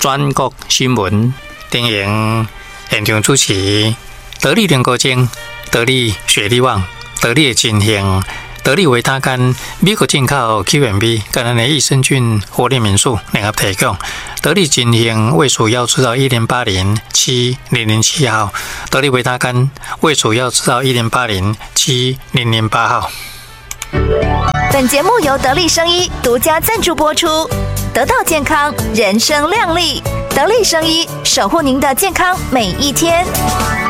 全国新闻电影现场主持，得力联国精、得力雪力旺、得力的金兴、得力维他干、美国进口 QMB 跟咱的益生菌活力民宿联合提供。得力金兴卫署药制造108070007号，得力维他干卫署药制造108070008号。 本节目由得力生医独家赞助播出，得到健康，人生亮丽。得力生医，守护您的健康每一天。